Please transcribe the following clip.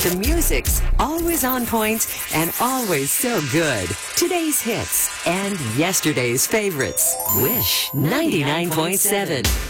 The music's always on point and always so good. Today's hits and yesterday's favorites. Wish 99.7.